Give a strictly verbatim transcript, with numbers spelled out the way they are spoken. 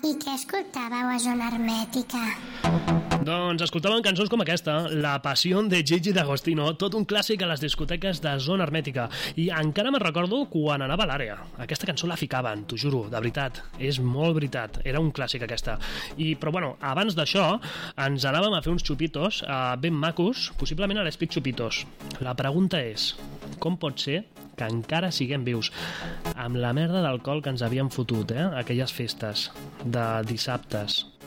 I què escoltàveu a Zona Hermètica? Doncs escoltàvem cançons com aquesta, La Pasión de Gigi D'Agostino, tot un clàssic a les discoteques de Zona Hermètica. I encara me'n recordo quan anava a l'àrea. Aquesta cançó la ficaven, t'ho juro, de veritat. És molt veritat, era un clàssic aquesta. I, però bueno, abans d'això ens anàvem a fer uns xupitos eh, ben macos, possiblement a l'Espic Xupitos. La pregunta és, com pot ser que encara siguem vius amb la merda d'alcohol que ens havíem fotut, eh? Aquelles festes de dissabtes,